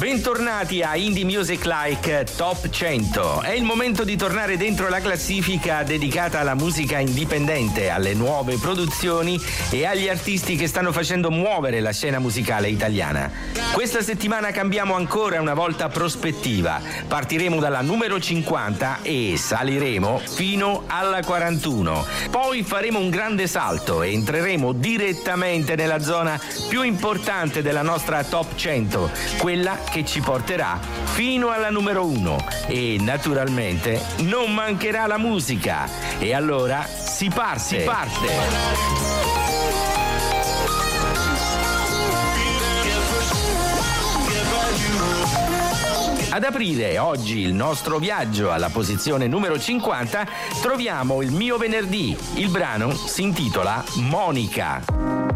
Bentornati a Indie Music Like Top 100. È il momento di tornare dentro la classifica dedicata alla musica indipendente, alle nuove produzioni e agli artisti che stanno facendo muovere la scena musicale italiana. Questa settimana cambiamo ancora una volta prospettiva. Partiremo dalla numero 50 e saliremo fino alla 41. Poi faremo un grande salto e entreremo direttamente nella zona più importante della nostra Top 100, quella che ci porterà fino alla numero 1 e naturalmente non mancherà la musica. E allora si parte. Ad aprire oggi il nostro viaggio alla posizione numero 50 troviamo Il mio venerdì. Il brano si intitola Monica.